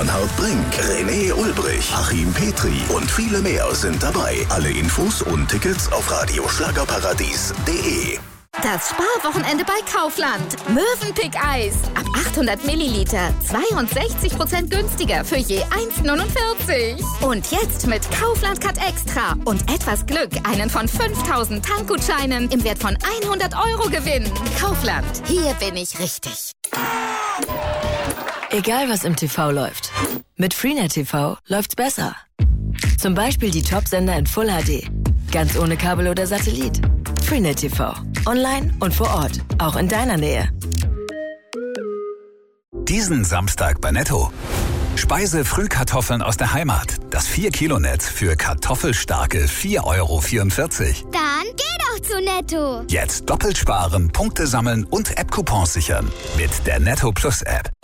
Bernhard Brink, René Ulbrich, Achim Petri und viele mehr sind dabei. Alle Infos und Tickets auf radioschlagerparadies.de. Das Sparwochenende bei Kaufland. Mövenpick-Eis. Ab 800 Milliliter. 62% günstiger für je 1,49. Und jetzt mit Kaufland Cut Extra. Und etwas Glück einen von 5000 Tankgutscheinen im Wert von 100 € gewinnen. Kaufland. Hier bin ich richtig. Egal was im TV läuft. Mit Freenet TV läuft's besser. Zum Beispiel die Top-Sender in Full HD. Ganz ohne Kabel oder Satellit. Freenet TV. Online und vor Ort. Auch in deiner Nähe. Diesen Samstag bei Netto. Speise-Frühkartoffeln aus der Heimat. Das 4-Kilo-Netz für kartoffelstarke 4,44 €. Dann geh doch zu Netto. Jetzt doppelt sparen, Punkte sammeln und App-Coupons sichern. Mit der Netto Plus App.